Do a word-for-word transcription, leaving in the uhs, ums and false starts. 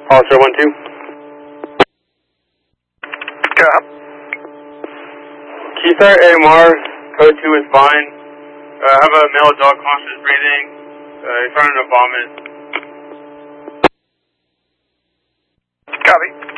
Officer one two. Cap. Keystar A M R, code two is fine. Uh, I have a male adult conscious breathing. Uh, he's starting to vomit. Copy.